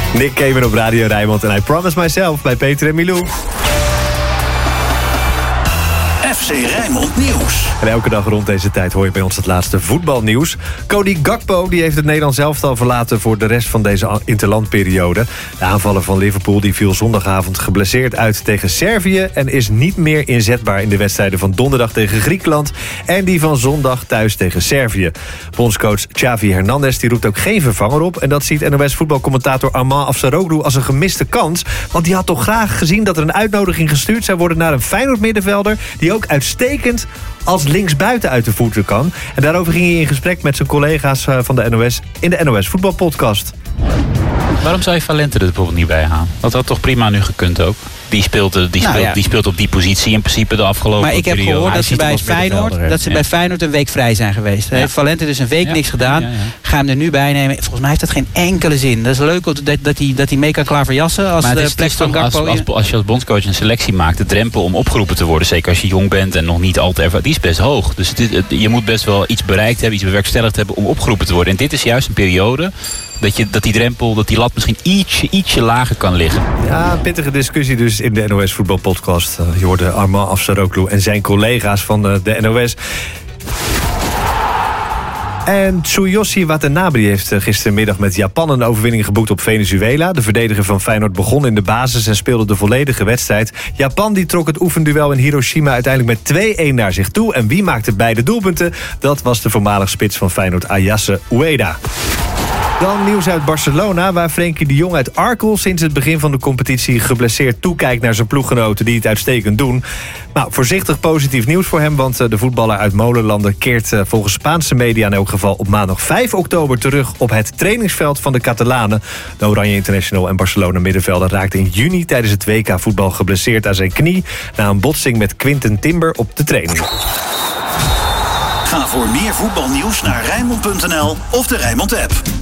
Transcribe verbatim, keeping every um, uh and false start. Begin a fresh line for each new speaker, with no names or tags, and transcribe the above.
Nick Kamen op Radio Rijnmond en I Promise Myself bij Peter en Milou.
F C Rijnmond Nieuws.
En elke dag rond deze tijd hoor je bij ons het laatste voetbalnieuws. Cody Gakpo die heeft het Nederlands elftal verlaten voor de rest van deze interlandperiode. De aanvaller van Liverpool die viel zondagavond geblesseerd uit tegen Servië en is niet meer inzetbaar in de wedstrijden van donderdag tegen Griekenland en die van zondag thuis tegen Servië. Bondscoach Xavi Hernandez die roept ook geen vervanger op en dat ziet N O S-voetbalcommentator Armand Afsaroglu als een gemiste kans, want die had toch graag gezien dat er een uitnodiging gestuurd zou worden naar een Feyenoord middenvelder die ook uitstekend als linksbuiten uit de voeten kan. En daarover ging hij in gesprek met zijn collega's van de N O S in de N O S Voetbalpodcast.
Waarom zou je Valente er bijvoorbeeld niet bij halen? Dat had toch prima nu gekund ook? Die speelt, die, speelt, nou ja. die speelt op die positie in principe de afgelopen
Maar ik heb
periode.
gehoord dat ze, bij Feyenoord, dat ze
ja.
bij Feyenoord een week vrij zijn geweest. Ja. Heeft Valente dus een week ja. niks gedaan. Ja, ja, ja. Ga hem er nu bij nemen. Volgens mij heeft dat geen enkele zin. Dat is leuk dat, dat, hij, dat hij mee kan klaverjassen als de plek van Gakpo.
Als, als, als je als bondscoach een selectie maakt, de drempel om opgeroepen te worden, zeker als je jong bent en nog niet al te ervaren, die is best hoog. Dus het is, het, je moet best wel iets bereikt hebben, iets bewerkstelligd hebben om opgeroepen te worden. En dit is juist een periode dat, je, dat die drempel, dat die lat misschien ietsje, ietsje lager kan liggen.
Ja, een pittige discussie dus in de N O S Voetbalpodcast. Je hoorde Armand Afsaroglu en zijn collega's van de, de N O S. En Tsuyoshi Watanabe heeft gistermiddag met Japan een overwinning geboekt op Venezuela. De verdediger van Feyenoord begon in de basis en speelde de volledige wedstrijd. Japan die trok het oefenduel in Hiroshima uiteindelijk met twee-een naar zich toe. En wie maakte beide doelpunten? Dat was de voormalig spits van Feyenoord, Ayase Ueda. Dan nieuws uit Barcelona, waar Frenkie de Jong uit Arkel sinds het begin van de competitie geblesseerd toekijkt naar zijn ploeggenoten die het uitstekend doen. Nou, voorzichtig positief nieuws voor hem, want de voetballer uit Molenlanden keert volgens Spaanse media in elk geval op maandag vijf oktober terug op het trainingsveld van de Catalanen. De Oranje International en Barcelona middenvelder raakte in juni tijdens het W K voetbal geblesseerd aan zijn knie na een botsing met Quinten Timber op de training.
Ga voor meer voetbalnieuws naar Rijnmond punt n l of de Rijnmond app.